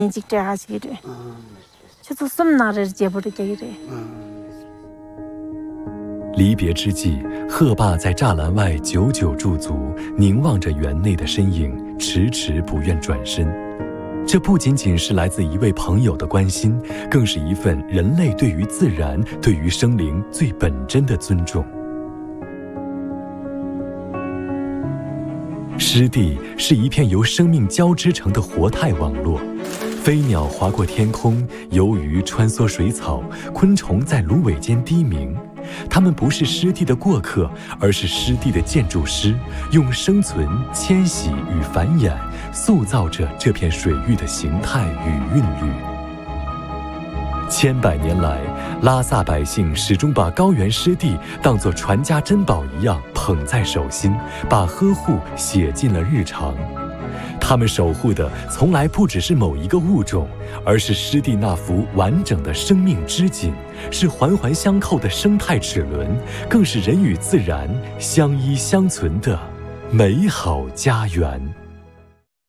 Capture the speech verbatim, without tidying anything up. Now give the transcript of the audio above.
찍자 하시기를. 저도 섬나를 제보르게이래. 离别之际，贺爸在栅栏外久久驻足，凝望着园内的身影，迟迟不愿转身。这不仅仅是来自一位朋友的关心，更是一份人类对于自然、对于生灵最本真的尊重。湿地是一片由生命交织成的活态网络，飞鸟划过天空，游鱼穿梭水草，昆虫在芦苇间低鸣。它们不是湿地的过客，而是湿地的建筑师，用生存、迁徙与繁衍，塑造着这片水域的形态与韵律。千百年来，拉萨百姓始终把高原湿地当作传家珍宝一样捧在手心，把呵护写进了日常。他们守护的从来不只是某一个物种，而是湿地那幅完整的生命织锦，是环环相扣的生态齿轮，更是人与自然相依相存的美好家园。